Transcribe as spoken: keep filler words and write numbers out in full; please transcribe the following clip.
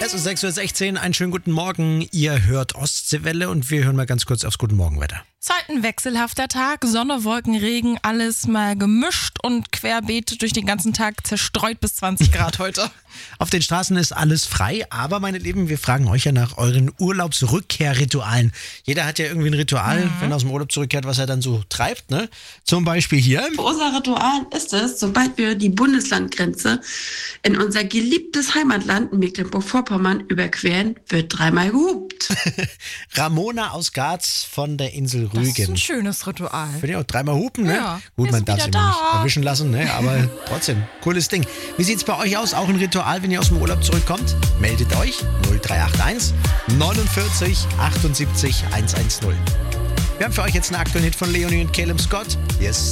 Es ist sechs Uhr sechzehn, einen schönen guten Morgen. Ihr hört Ostseewelle und wir hören mal ganz kurz aufs Guten Morgenwetter. Es ist halt ein wechselhafter Tag, Sonne, Wolken, Regen, alles mal gemischt und querbeet durch den ganzen Tag zerstreut bis zwanzig Grad heute. Auf den Straßen ist alles frei, aber meine Lieben, wir fragen euch ja nach euren Urlaubsrückkehrritualen. Jeder hat ja irgendwie ein Ritual, mhm. wenn er aus dem Urlaub zurückkehrt, was er dann so treibt, ne? Zum Beispiel hier. Unser Ritual ist es, sobald wir die Bundeslandgrenze in unser geliebtes Heimatland Mecklenburg-Vorpommern überqueren, wird dreimal gehupt. Ramona aus Garz von der Insel Rügen. Das ist ein schönes Ritual. Finde ich auch, dreimal hupen, ne? Ja, gut, man darf es immer da. nicht erwischen lassen, ne? Aber trotzdem, cooles Ding. Wie sieht's bei euch aus? Auch ein Ritual, wenn ihr aus dem Urlaub zurückkommt? Meldet euch null drei acht eins neunundvierzig achtundsiebzig hundertzehn. Wir haben für euch jetzt einen aktuellen Hit von Leonie und Caleb Scott. Yes.